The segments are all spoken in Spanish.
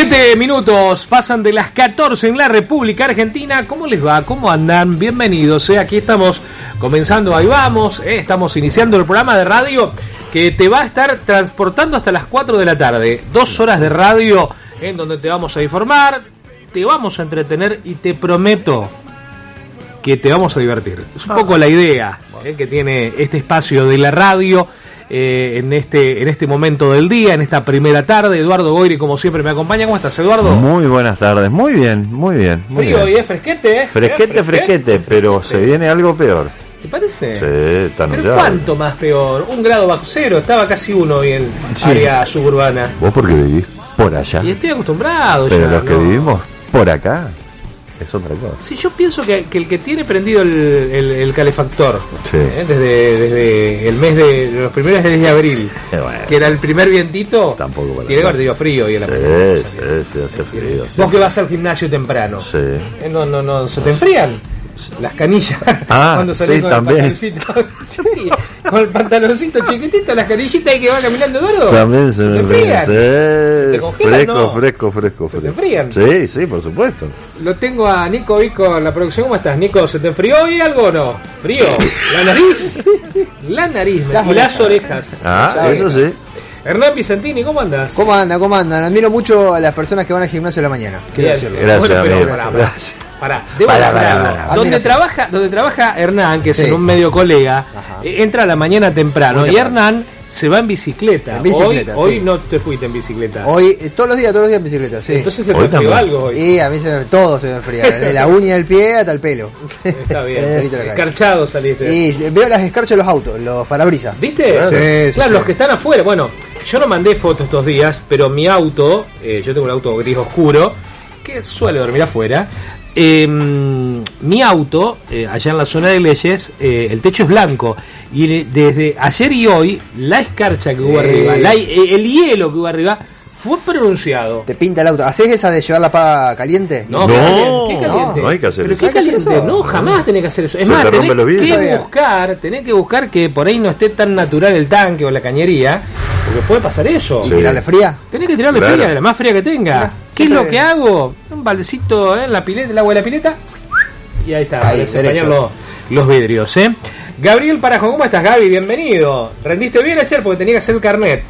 17 minutos pasan de las 14 en la República Argentina. ¿Cómo les va? ¿Cómo andan? Bienvenidos. Aquí estamos comenzando, ahí vamos. Estamos iniciando el programa de radio que te va a estar transportando hasta las 4 de la tarde. 2 horas de radio en donde te vamos a informar, te vamos a entretener y te prometo que te vamos a divertir. Es un poco la idea que tiene este espacio de la radio. En este momento del día, en esta primera tarde. Eduardo Goyri, como siempre, me acompaña. ¿Cómo estás, Eduardo? Muy buenas tardes, muy bien. Frío y fresquete, Fresquete, pero se viene algo peor. ¿Te parece? Sí, está ¿Pero anunciado. cuánto más peor? 1 grado bajo cero, estaba casi 1 hoy en área suburbana. Vos porque vivís por allá. Y estoy acostumbrado. Pero ya, los que vivimos por acá es otra cosa. Sí, yo pienso que el que tiene prendido el calefactor, Sí. desde el mes de los primeros días de abril, Bueno, que era el primer vientito, tampoco para tiene que haber tenido frío. Y en la sí, mañana, sí, hace frío. Vos que vas al gimnasio temprano, Sí. no, ¿se te enfrían las canillas? Ah, cuando salís sí, con también. el pantaloncito. Sí, con el pantaloncito chiquitito, las canillitas ahí que va caminando, Eduardo. También se te me enfrían. Sí, te congelan, ¿no? fresco. ¿Se te enfrían? Sí, por supuesto. Lo tengo a Nico Vico en la producción. ¿Cómo estás, Nico? ¿Se te enfrió hoy algo o no? ¿Frío? ¿La nariz? La nariz y las orejas. Ah, eso sí. Hernán Pisantini, ¿cómo andas? ¿Cómo andan? Admiro mucho a las personas que van al gimnasio a la mañana. Quiero decirlo. Gracias, Bueno, pero amigo. gracias. Debo decir algo. Donde trabaja Hernán, que es en un medio colega, entra a la mañana temprano y Hernán se va en bicicleta. Hoy no te fuiste en bicicleta. Hoy, todos los días en bicicleta, sí. Entonces se te enfrió algo hoy. Y a mí todo se me enfría, desde la uña del pie hasta el pelo. Está bien. Escarchado saliste. Y veo las escarchas de los autos, los parabrisas. ¿Viste? Claro, los que están afuera. Bueno, yo no mandé fotos estos días, pero mi auto, yo tengo un auto gris oscuro, que suele dormir afuera. Mi auto, allá en la zona de Leyes, el techo es blanco y desde ayer y hoy la escarcha que hubo arriba, el hielo que hubo arriba fue pronunciado. Te pinta el auto. ¿Haces esa de llevar la paga caliente? No, ¿qué caliente? No hay que hacer ¿Pero eso. qué caliente? No, jamás tenés que hacer eso. Es Se más, te rompe los vidrios. tenés que buscar que por ahí no esté tan natural el tanque o la cañería, porque puede pasar eso. ¿Y tirarle fría? Tenés que tirarle fría, de la más fría que tenga. ¿Qué es lo que hago? Un baldecito en la pileta, el agua de la pileta, y ahí está, para desempañar los vidrios, Gabriel Parajo, ¿cómo estás, Gaby? Bienvenido. ¿Rendiste bien ayer? Porque tenía que hacer el carnet.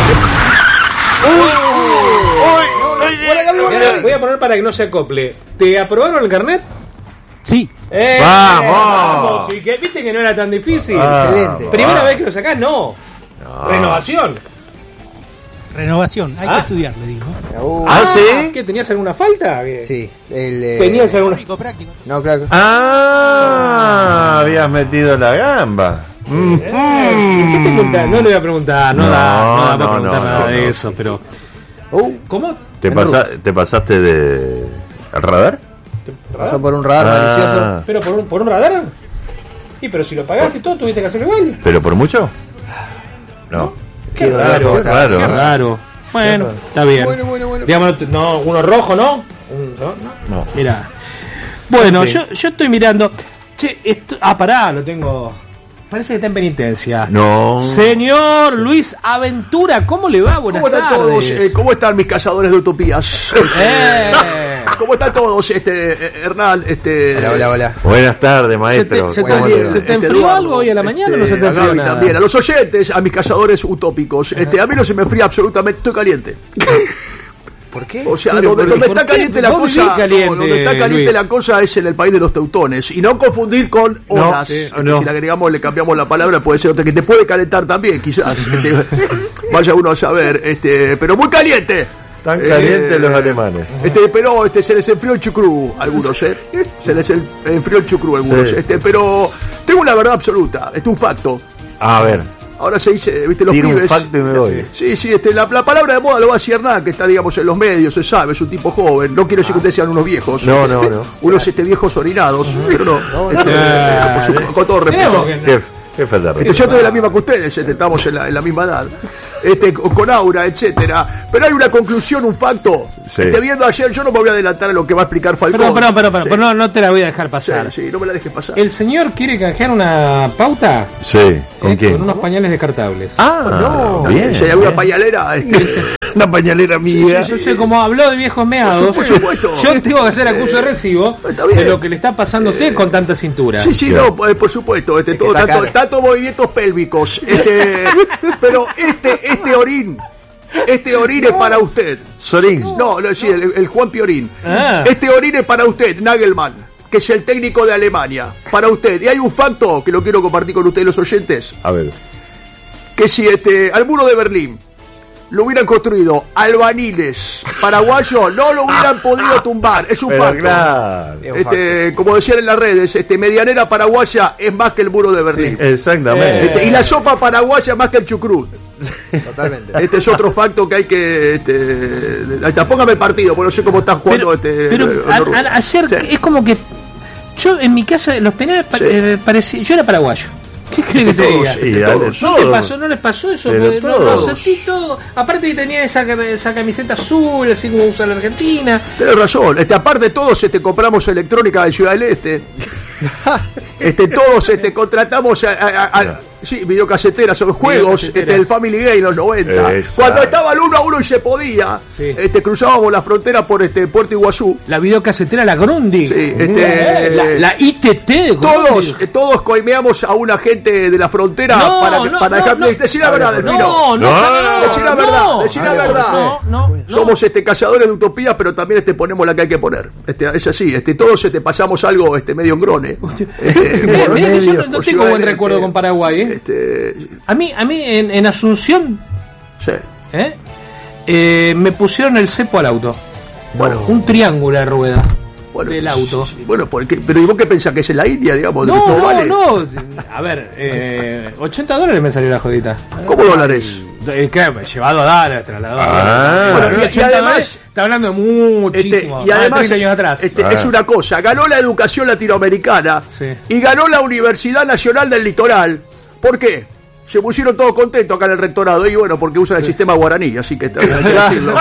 Voy a poner para que no se acople. ¿Te aprobaron el carnet? Sí. ¡Vamos! ¿Y que viste que no era tan difícil? Excelente. Primera vez que lo sacás, no. Renovación. Renovación, hay que estudiar, le digo. ¿Sí? ¿Qué, tenías alguna falta? Sí. ¿Tenías alguna? Práctico. No, claro. Habías metido la gamba. ¿Qué te contás? No le voy a preguntar, no da para preguntar nada de eso, pero... ¿Cómo? ¿Te pasaste de al radar? Pasó por un radar malicioso. ¿Pero por un radar? Sí, pero si lo pagaste todo, tuviste que hacerlo igual. ¿Pero por mucho? No. Qué raro. Raro. Qué raro. Bueno, está bien. Bueno. Digamos, no, uno rojo, ¿no? No. Mira. Bueno, yo estoy mirando. Che, pará, lo tengo. Parece que está en penitencia. No. Señor Luis Aventura, ¿cómo le va? Buenas tardes. ¿Cómo están todos? ¿Cómo están mis cazadores de utopías? ¿Cómo están todos? Hernán, Hola. Buenas tardes, maestro. ¿Se ¿Cómo le va? te enfrió Eduardo, algo hoy a la mañana o no se te a enfrió Gaby nada? también, a los oyentes, a mis cazadores utópicos. A mí no se me enfría absolutamente, estoy caliente. ¿Por qué? O sea, Pero, donde ¿por está qué? caliente la Vos cosa, vivís caliente, donde está caliente Luis. la cosa es en el país de los teutones. Y no confundir con olas. No. Si le agregamos, le cambiamos la palabra, puede ser otra que te puede calentar también, quizás. Vaya uno a saber, pero muy caliente. Tan calientes los alemanes. Pero se les enfrió el chucrú a algunos, Se les enfrió el chucrú a algunos, Sí. Pero tengo una verdad absoluta, un facto. A ver, Ahora se dice, viste, los tiro un pibes. facto y me voy. Sí, la palabra de moda lo va a decir Hernán, que está, digamos, en los medios, se sabe, es un tipo joven. No quiero decir que ustedes sean unos viejos. No. Unos viejos orinados, pero no. Con todo respeto. Qué falta de respeto. Yo estoy de la misma que ustedes, estamos en la misma edad. con aura, etcétera. Pero hay una conclusión, un facto. Sí. Viendo ayer, yo no me voy a adelantar a lo que va a explicar Falcón. Pero no te la voy a dejar pasar. Sí, no me la dejes pasar. ¿El señor quiere canjear una pauta? Sí, ¿con quién? Con unos pañales descartables. No, bien. Si hay alguna pañalera, Una pañalera mía. Yo sé, como habló de viejos meados, Por supuesto. yo tengo que hacer acuso de recibo Está bien. de lo que le está pasando a usted con tanta cintura. Sí, no, por supuesto, todo, tanto movimientos pélvicos, pero este orín es para usted. Sorín. No, sí, el Juan Piorín. Ah. Este orín es para usted, Nagelman, que es el técnico de Alemania, para usted. Y hay un facto que lo quiero compartir con ustedes los oyentes, A ver. que si al muro de Berlín lo hubieran construido albaniles paraguayos, no lo hubieran podido tumbar. Es un Pero facto. claro. Como decían en las redes, medianera paraguaya es más que el muro de Berlín. Exactamente. Y la sopa paraguaya más que el chucrut. Totalmente. Este es otro facto que hay que... póngame partido, porque no sé cómo está jugando ayer Sí. es como que yo en mi casa los penales parecía, yo era paraguayo. ¿Qué crees que te Todos, diga? sí. Y todos. ¿No te pasó? ¿No les pasó eso? Pero Porque lo todos. sentí todo. Aparte que tenía esa camiseta azul, así como usa la Argentina. Tenés razón. Aparte de todos, compramos electrónica de Ciudad del Este. Todos contratamos sí, videocaseteras, son juegos, Videocasetera. el Family Game en los 90. Exacto. Cuando estaba el 1-1 y se podía, Sí. cruzábamos la frontera por Puerto Iguazú. La videocasetera, la Grundig. Sí, la ITT de Grundig. Todos coimeamos a un agente de la frontera para dejar decir la verdad, Delfino. Decir la verdad, decir la verdad. No. Somos cazadores de utopías, pero también ponemos la que hay que poner. Es así, todos pasamos algo medio engrone. Mirá que yo no tengo buen recuerdo con Paraguay, ¿eh? A mí en Asunción Sí. me pusieron el cepo al auto. Bueno, Un triángulo de rueda bueno, del auto. sí, bueno, pero ¿y vos qué pensás? ¿Que es en la India, digamos? ¿Que todo vale? No. A ver, $80 me salió la jodita. ¿Cómo dólares? Llevado a dar, trasladado. Bueno, y 80 además- dólares, está hablando de muchísimo. Y además, 30 años atrás. es una cosa, ganó la educación latinoamericana Sí. y ganó la Universidad Nacional del Litoral. ¿Por qué? Se pusieron todos contentos acá en el rectorado. Y bueno, porque usan el sistema guaraní, así que hay que decirlo.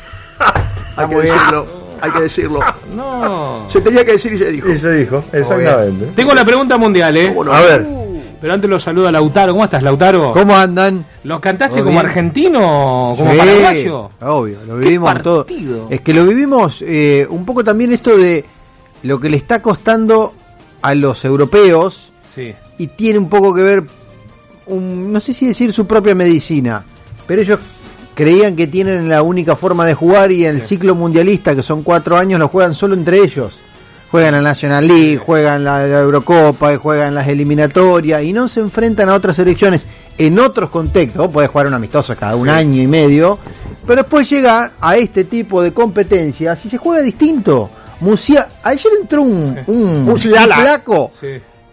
Hay que decirlo. No. Se tenía que decir y se dijo. Y se dijo, exactamente. Tengo la pregunta mundial, ¿Cómo no? A ver. Pero antes lo saludo a Lautaro. ¿Cómo estás, Lautaro? ¿Cómo andan? ¿Los cantaste ¿Todo como bien? argentino o como Sí, paraguayo? obvio, lo vivimos todo. partido? Es que lo vivimos un poco también esto de lo que le está costando a los europeos Sí. y tiene un poco que ver, no sé si decir su propia medicina, pero ellos creían que tienen la única forma de jugar y en el ciclo mundialista, que son 4 años, lo juegan solo entre ellos. Juegan la National League, juegan la Eurocopa, juegan las eliminatorias y no se enfrentan a otras selecciones en otros contextos. Vos podés jugar un amistoso cada un año y medio, pero después llega a este tipo de competencias y se juega distinto. Ayer entró un flaco Sí.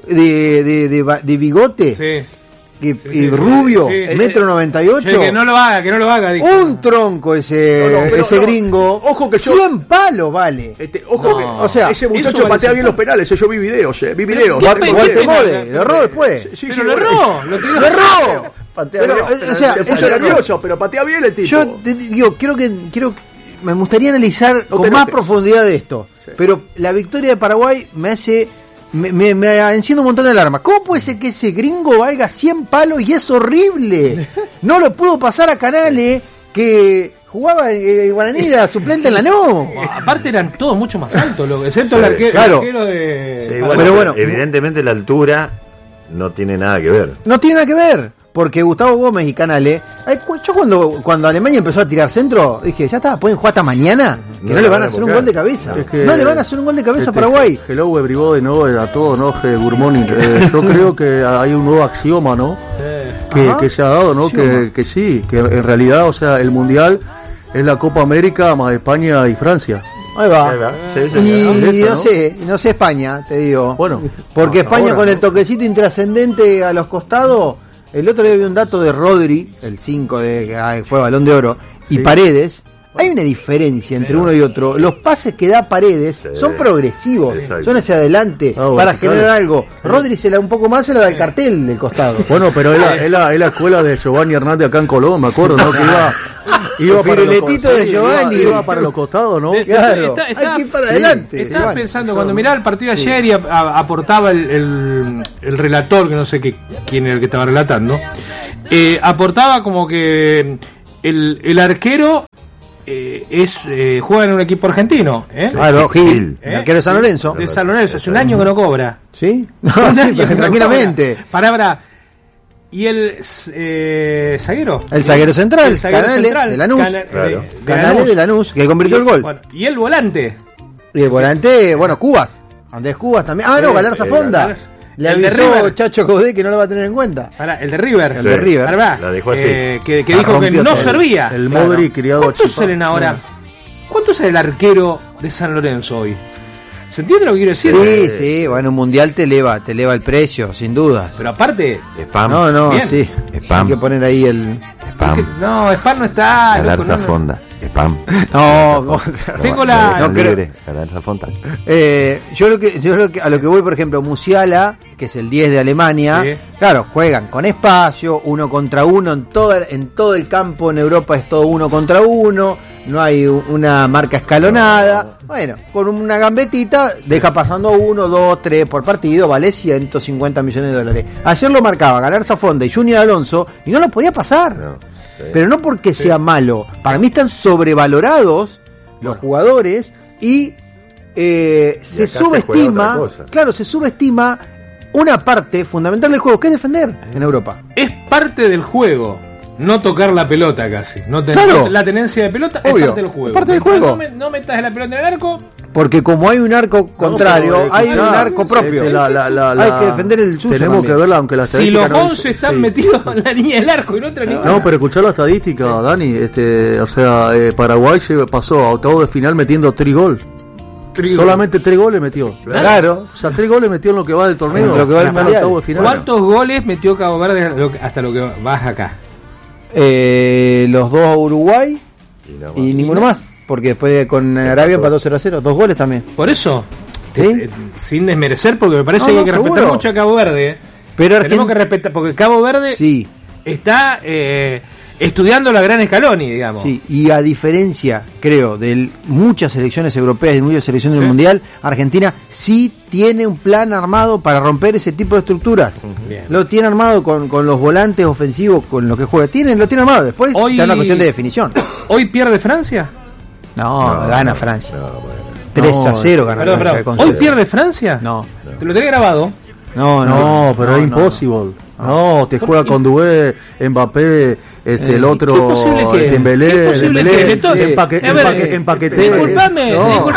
de bigote Sí. y rubio, sí. 1,98 Que no lo haga, dijo. un tronco ese gringo. Ojo que yo- 100 palos vale. Ojo No. que O sea, ese eso muchacho vale patea ser- bien los penales. Yo vi videos. Vi videos. ¿Qué Igual te pena, mode, lo erró después. Sí, Pero lo bueno. erró, lo tiró. ¡Lo erró! Patea Pero, bien, o sea, Eso eso es nervioso, pero patea bien el tipo. yo digo, me gustaría analizar No con te más enojes. profundidad de esto. Pero la victoria de Paraguay me enciende un montón de alarmas. ¿Cómo puede ser que ese gringo valga 100 palos y es horrible? No lo puedo pasar a Canales, que jugaba Guaraní, era suplente en la no. Aparte eran todos mucho más altos, excepto Sí, el arquero, claro. de... Sí, Paraguay. pero bueno. Evidentemente la altura no tiene nada que ver. No tiene nada que ver, porque Gustavo Gómez y Canales, yo cuando Alemania empezó a tirar centro, dije, ya está, pueden jugar hasta mañana, que no, No le la van van a a hacer un buscar. gol de cabeza. Es que- No le van a hacer un gol de cabeza a Paraguay. Hello everybody, ¿no? A todos, ¿no? Good morning. Yo creo que hay un nuevo axioma, ¿no? Ajá. Que se ha dado, ¿no? Que sí, que en realidad, o sea, el Mundial es la Copa América más España y Francia. Ahí va. Ahí va. Sí, sí, Y Esa, no sé España, te digo. Bueno, porque España ahora, con ¿no? el toquecito intrascendente a los costados, el otro día vi un dato de Rodri, el 5 que fue Balón de Oro, y Sí. Paredes, hay una diferencia entre uno y otro. Los pases que da Paredes son progresivos, son hacia adelante para generar algo. Rodri se la un poco más se la da el cartel del costado. Bueno, pero es la escuela de Giovanni Hernández acá en Colón, me acuerdo, ¿no? Que iba para los costados, de Giovanni. Iba para los costados, ¿no? Claro, hay que ir para adelante. Estaba pensando, cuando miraba el partido ayer y aportaba el relator, que no sé quién era el que estaba relatando, aportaba como que el arquero juega en un equipo argentino. Claro, Gil, el arquero de San Lorenzo. De San Lorenzo, hace un año que no cobra. ¿Sí? No, sí, pero tranquilamente. Palabra. Y el zaguero. El zaguero central, Canales de Lanús. Canales de Lanús, que convirtió el gol. Bueno, y el volante. Y el volante, bueno, Cubas. Andrés Cubas también. No, Galarza Fonda. Le avisó Chacho Caudé que no lo va a tener en cuenta. El de River. El de River. La dejó así. Que dijo que no servía. El Modric criado. ¿Cuántos salen ahora? ¿Cuánto sale el arquero de San Lorenzo hoy? ¿Se entiende lo que quiero decir? Sí, bueno, un mundial te eleva el precio, sin dudas. Pero aparte... Spam. No, bien. Sí. Spam. Hay que poner ahí el... Spam. No, Spam no está. Galarza Fonda. Spam. No, tengo la... No creo. Galarza Fonda. Yo lo que a lo que voy, por ejemplo, Musiala, que es el 10 de Alemania, claro, juegan con espacio, 1 contra 1 en todo el campo en Europa es todo 1 contra 1. No hay una marca escalonada. Bueno, con una gambetita deja pasando 1, 2, 3 por partido, vale 150 millones de dólares. Ayer lo marcaba Galarza Fonda y Junior Alonso y no lo podía pasar. Pero no porque sea malo. Para mí están sobrevalorados los jugadores y se subestima. Se subestima una parte fundamental del juego, que es defender en Europa. Es parte del juego. No tocar la pelota casi. No tener la tenencia de pelota. Obvio, es parte del juego. Es parte del juego. No metas la pelota en el arco. Porque como hay un arco contrario, hay un arco propio. Hay que defender el suyo. Tenemos también. que verla, aunque la Si los 11 están metidos en la línea del arco y no otra ninguna. No, pero escuchar la estadística, Dani. O sea, Paraguay pasó a octavos de final metiendo 3 goles. Solamente 3 goles metió. Claro. O sea, 3 goles metió en lo que va del torneo. En lo que va del mundial. Octavos de final. ¿Cuántos goles metió Cabo Verde hasta lo que vas acá? Los 2 a Uruguay y ninguno más, porque después con Arabia empató 0-0, 2 goles también. Por eso, ¿sí? Sin desmerecer, porque me parece que hay que seguro. respetar mucho a Cabo Verde. Pero tenemos que respetar, porque Cabo Verde está estudiando la Gran Scaloni, digamos. Sí, y a diferencia, creo, de muchas selecciones europeas y muchas selecciones del Mundial, Argentina sí tiene un plan armado para romper ese tipo de estructuras. Bien. Lo tiene armado con los volantes ofensivos, con lo que juega. Lo tiene armado. Después está una cuestión de definición. ¿Hoy pierde Francia? No, gana Francia. 3-0 gana Francia. ¿Hoy pierde Francia? No. ¿Te lo tenés grabado? No, pero es imposible. No, te juega con Dubé, Mbappé, el otro, Dembélé, Empaqueté. Disculpame.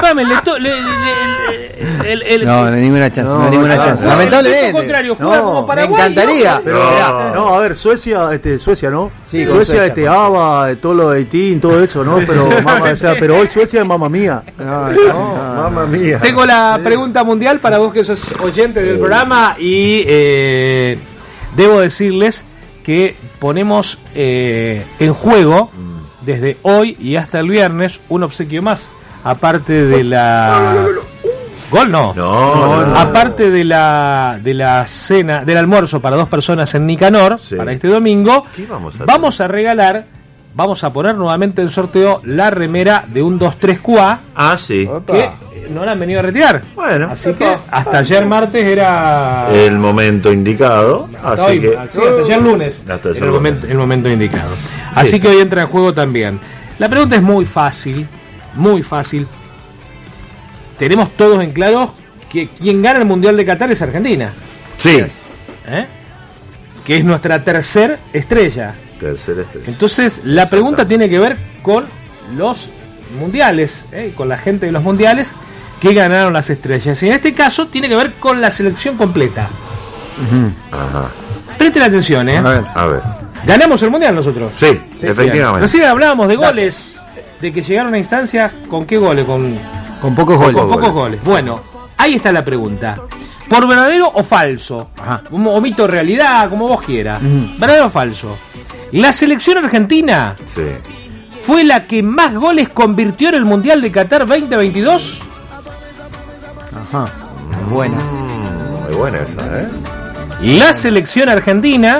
No, ninguna chance. Lamentablemente. Me encantaría. No, a ver, Suecia, ¿no? Sí, Suecia, ABBA, todo lo de Haití, todo eso, ¿no? Pero hoy Suecia es mamá mía. Mamma mía. Tengo la pregunta mundial para vos que sos oyente del programa y debo decirles que ponemos en juego desde hoy y hasta el viernes un obsequio más, aparte de la... ¿Gol no? No. Aparte de la cena, del almuerzo para 2 personas en Nicanor, para este domingo, vamos a regalar, vamos a poner nuevamente en sorteo la remera de un 2-3 QA. Sí. Que no la han venido a retirar. Bueno. Así que hasta ayer martes era... el momento indicado. Así que... hasta ayer lunes. El momento indicado. Así que hoy entra en juego también. La pregunta es muy fácil. Muy fácil. Tenemos todos en claro que quien gana el Mundial de Qatar es Argentina. Sí. Que es nuestra tercera estrella. Entonces, la pregunta tiene que ver con los mundiales, con la gente de los mundiales que ganaron las estrellas. Y en este caso tiene que ver con la selección completa. Presten atención, A ver. Ganamos el mundial nosotros. Sí, efectivamente. Recién hablábamos de goles, de que llegaron a instancias. ¿Con qué goles? Con pocos goles. Con pocos goles. Bueno, ahí está la pregunta. ¿Por verdadero o falso? O mito o realidad, como vos quieras. ¿Verdadero o falso? La selección argentina fue la que más goles convirtió en el Mundial de Qatar 2022? Ajá. Buena. Muy buena esa, ¿eh? La selección argentina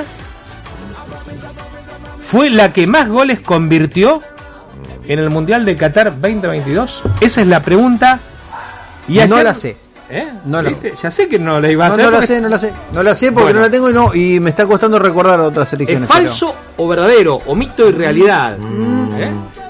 fue la que más goles convirtió en el Mundial de Qatar 2022. Esa es la pregunta. Y No ayer- la sé. No la ¿Viste? Ya sé que no la iba a No, hacer. no la porque- sé, no la sé. No la sé porque Bueno. no la tengo y me está costando recordar otras ¿Es selecciones. falso o verdadero? ¿O mito y realidad? ¿Eh?